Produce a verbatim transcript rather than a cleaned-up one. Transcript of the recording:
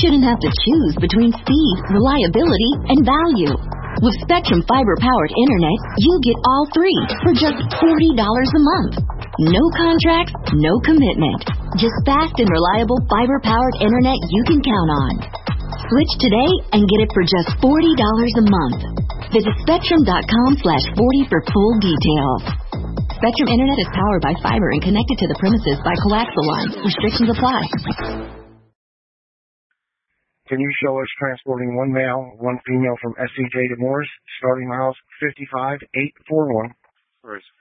shouldn't have to choose between speed, reliability, and value. With Spectrum fiber-powered internet, you get all three for just forty dollars a month. No contracts, no commitment. Just fast and reliable fiber-powered internet you can count on. Switch today and get it for just forty dollars a month. Visit Spectrum.com slash 40 for full details. Spectrum Internet is powered by fiber and connected to the premises by coaxial lines. Restrictions apply. Can you show us transporting one male, one female from S C J to Morris, starting miles fifty-five eight forty-one?